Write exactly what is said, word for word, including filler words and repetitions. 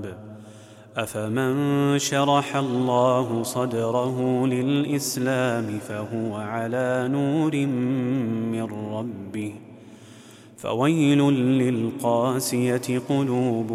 أفمن شرح الله صدره للإسلام فهو على نور من ربه فويل للقاسية قلوبهم